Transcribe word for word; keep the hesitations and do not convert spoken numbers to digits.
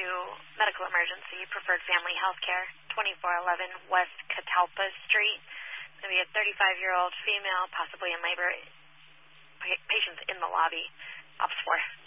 medical emergency, Preferred Family Healthcare, twenty-four eleven West Catalpa Street. It's going to be a thirty-five-year-old female, possibly in labor. Pa- patients in the lobby. Ops four.